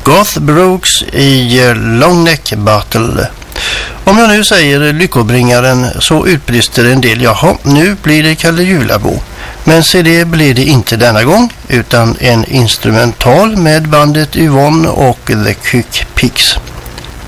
Garth Brooks i Long Neck Battle. Om jag nu säger lyckobringaren så utbrister en del, jaha, nu blir det Kalle Julabo. Men se, det blir det inte denna gång, utan en instrumental med bandet Yvonne och The Quick Picks.